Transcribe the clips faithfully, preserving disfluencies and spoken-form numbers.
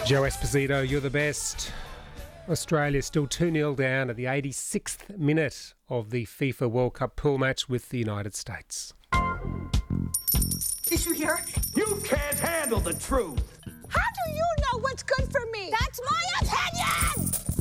Joe Esposito, you're the best. Australia still two nil down at the eighty-sixth minute of the FIFA World Cup pool match with the United States. Did you hear? You can't handle the truth. How do you know what's good for me? That's my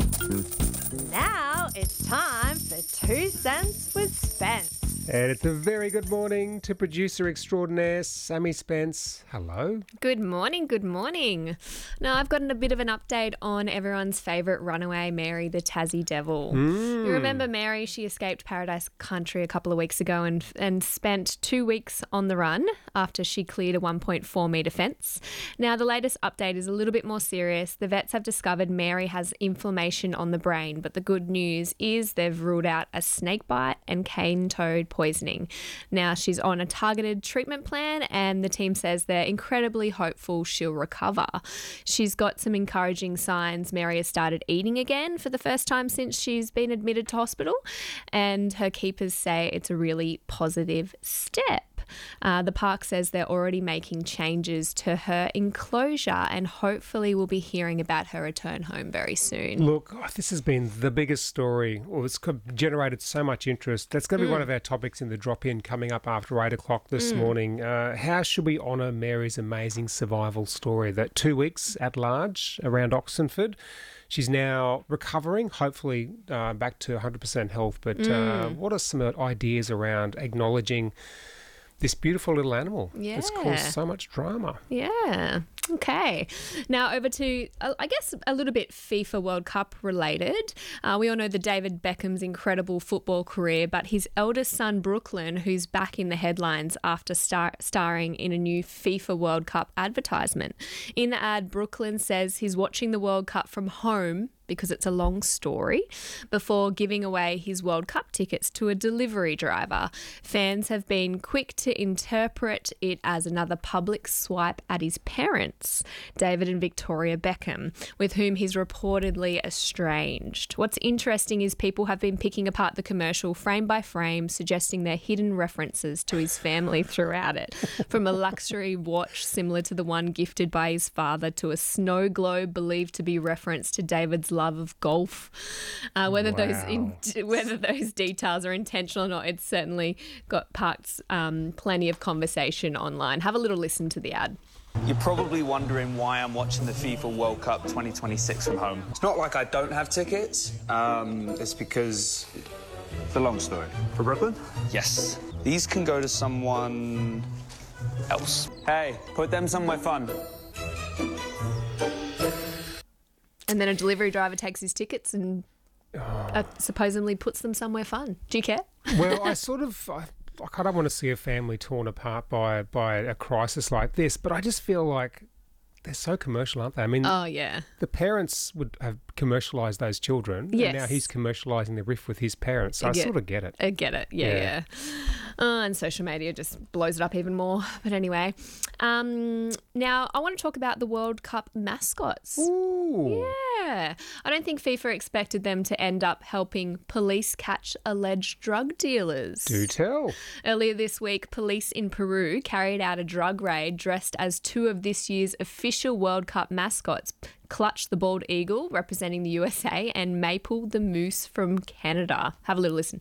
opinion! Now it's time for Two Cents with Spence. And it's a very good morning to producer extraordinaire Sammy Spence. Hello. Good morning, good morning. Now, I've gotten a bit of an update on everyone's favourite runaway, Mary the Tassie Devil. Mm. You remember Mary? She escaped Paradise Country a couple of weeks ago and and spent two weeks on the run after she cleared a one point four metre fence. Now, the latest update is a little bit more serious. The vets have discovered Mary has inflammation on the brain, but the good news is they've ruled out a snake bite and cane toad poisoning. Now, she's on a targeted treatment plan and the team says they're incredibly hopeful she'll recover. She's got some encouraging signs. Mary has started eating again for the first time since she's been admitted to hospital, and her keepers say it's a really positive step. Uh, the park says they're already making changes to her enclosure and hopefully we'll be hearing about her return home very soon. Look, oh, this has been the biggest story, or it's generated so much interest. That's going to be mm. one of our topics in the drop-in coming up after eight o'clock this mm. morning. Uh, how should we honour Mary's amazing survival story? That two weeks at large around Oxenford. She's now recovering, hopefully uh, back to one hundred percent health. But mm. uh, what are some ideas around acknowledging this beautiful little animal yeah. that's caused so much drama? Yeah. Okay. Now over to, uh, I guess, a little bit FIFA World Cup related. Uh, we all know the David Beckham's incredible football career, but his eldest son, Brooklyn, who's back in the headlines after star- starring in a new FIFA World Cup advertisement. In the ad, Brooklyn says he's watching the World Cup from home because it's a long story, before giving away his World Cup tickets to a delivery driver. Fans have been quick to interpret it as another public swipe at his parents, David and Victoria Beckham, with whom he's reportedly estranged. What's interesting is people have been picking apart the commercial frame by frame, suggesting there are hidden references to his family throughout it, from a luxury watch similar to the one gifted by his father to a snow globe believed to be reference to David's love of golf. Uh, whether wow. those in, whether those details are intentional or not, it's certainly got parked um, plenty of conversation online. Have a little listen to the ad. You're probably wondering why I'm watching the FIFA World Cup twenty twenty-six from home. It's not like I don't have tickets. Um, it's because it's a long story. For Brooklyn? Yes. These can go to someone else. Hey, put them somewhere fun. And then a delivery driver takes his tickets and oh. uh, supposedly puts them somewhere fun. Do you care? Well, I sort of... I, like, I don't want to see a family torn apart by by a crisis like this, but I just feel like they're so commercial, aren't they? I mean, oh yeah, the parents would have commercialised those children, yes. and now he's commercialising the riff with his parents. So I, I sort of get it. I get it. Yeah, yeah. yeah. Uh, and social media just blows it up even more. But anyway, um, now I want to talk about the World Cup mascots. Ooh. Yeah. I don't think FIFA expected them to end up helping police catch alleged drug dealers. Do tell. Earlier this week, police in Peru carried out a drug raid dressed as two of this year's official World Cup mascots, Clutch the Bald Eagle, representing the U S A, and Maple the Moose from Canada. Have a little listen.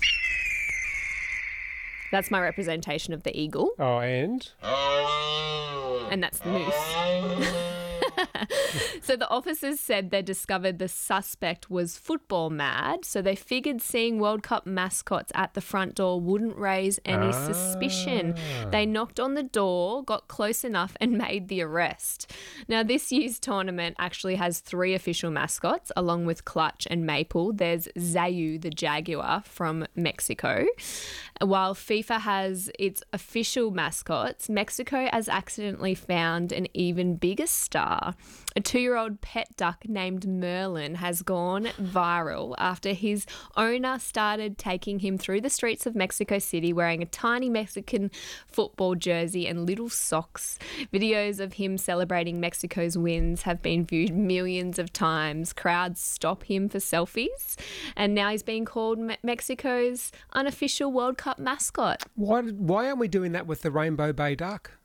That's my representation of the eagle. Oh, and? And that's the moose. So the officers said they discovered the suspect was football mad, so they figured seeing World Cup mascots at the front door wouldn't raise any ah. suspicion. They knocked on the door, got close enough, and made the arrest. Now, this year's tournament actually has three official mascots, along with Clutch and Maple. There's Zayu, the jaguar from Mexico. While FIFA has its official mascots, Mexico has accidentally found an even bigger star. A two-year-old pet duck named Merlin has gone viral after his owner started taking him through the streets of Mexico City wearing a tiny Mexican football jersey and little socks. Videos of him celebrating Mexico's wins have been viewed millions of times. Crowds stop him for selfies, and now he's being called Me- Mexico's unofficial World Cup mascot. Why, why aren't we doing that with the Rainbow Bay duck?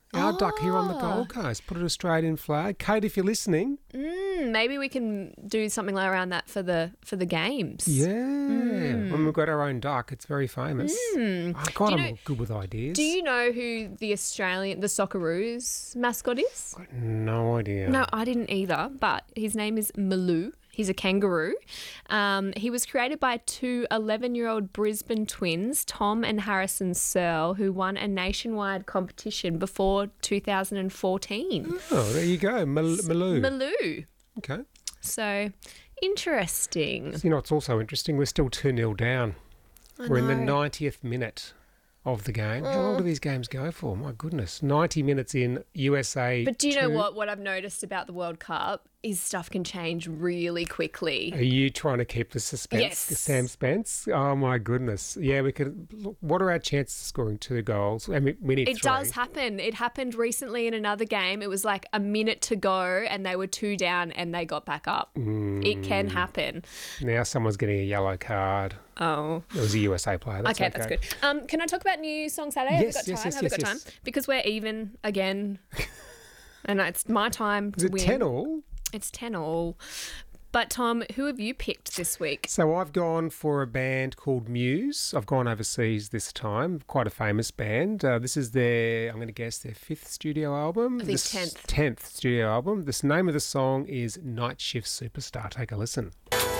Our duck here on the Oh. Gold Coast. Put an Australian flag. Kate, if you're listening. Mm, maybe we can do something like around that for the for the games. Yeah. When we've got our own duck, it's very famous. Oh, God, Do you I'm know- good with ideas. Do you know who the Australian, the Socceroos mascot is? No idea. No, I didn't either, but his name is Malou. He's a kangaroo. Um, he was created by two eleven-year-old Brisbane twins, Tom and Harrison Searle, who won a nationwide competition before two thousand fourteen. Oh, there you go. Mal- Malou. Malou. Okay. So, interesting. You know, it's also interesting. We're still two nil down. We're in the ninetieth minute of the game. How long do these games go for? My goodness. ninety minutes in, U S A. But do you know two. what? What I've noticed about the World Cup is stuff can change really quickly. Are you trying to keep the suspense? Yes. The Sam Spence? Oh, my goodness. Yeah, we could. Look, what are our chances of scoring two goals? I mean, we need It three. does happen. It happened recently in another game. It was like a minute to go and they were two down and they got back up. It can happen. Now someone's getting a yellow card. Oh. It was a U S A player. That's Okay, that's good. Um, can I talk about New Song Saturday? Yes, Have we got yes, time? yes, Have we yes, got yes. time? Because we're even again. And it's my time Is to it win. ten all? It's ten all. But Tom, who have you picked this week? So I've gone for a band called Muse. I've gone overseas this time. Quite a famous band. Uh, this is their, I'm going to guess, their fifth studio album. I think This- tenth. tenth studio album. This name of the song is Night Shift Superstar. Take a listen.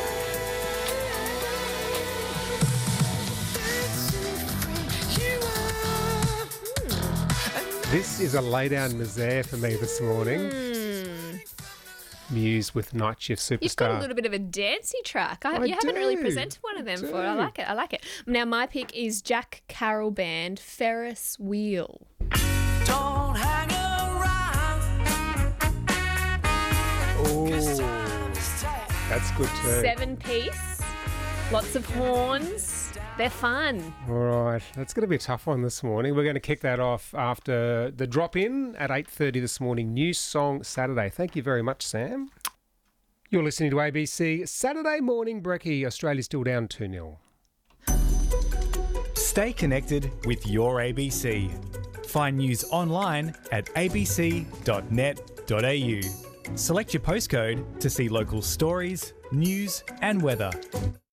This is a lay down misère for me this morning. Muse with Night Shift Superstar. You've got a little bit of a dancey track. I, I you haven't really do. presented one of them before. I do. like it. I like it. Now, my pick is Jack Carroll Band, Ferris Wheel. Don't hang around. Oh, that's good too. Seven piece, lots of horns. They're fun. All right, that's going to be a tough one this morning. We're going to kick that off after the drop-in at eight thirty this morning. New Song Saturday. Thank you very much, Sam. You're listening to A B C Saturday Morning Brekkie. Australia's still down two nil. Stay connected with your A B C. Find news online at a b c dot net dot a u. Select your postcode to see local stories, news and weather.